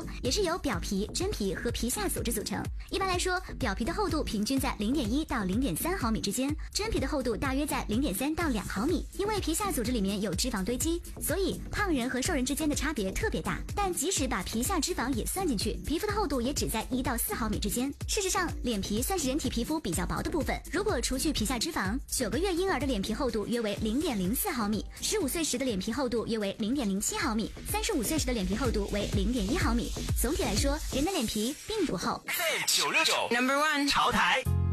也是由表皮、真皮和皮下组织组成。一般来说，表皮的厚度平均在0.1到0.3毫米之间，真皮的厚度大约在0.3到2毫米。因为皮下组织里面有脂肪堆积，所以胖人和瘦人之间的差别特别大。但即使把皮下脂肪也算进去，皮肤的厚度也只在1到4毫米之间。事实上，脸皮算是人体皮肤比较薄的部分。如果除去皮下脂肪，9个月婴儿的脸皮厚度约为0.04毫米，15岁时的脸皮厚度约为0.07毫米，35岁时的脸皮厚度为0.1毫米。总体来说，人的脸皮并不厚。 969 No.1 潮台。